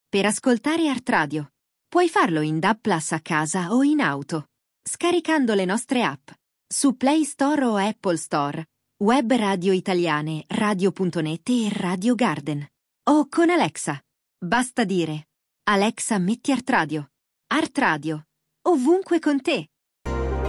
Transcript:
per ascoltare Art Radio. Puoi farlo in DAB+ a casa o in auto, scaricando le nostre app su Play Store o Apple Store, web radio italiane, radio.net e Radio Garden. O con Alexa. Basta dire: Alexa, metti Art Radio. Art Radio, ovunque con te.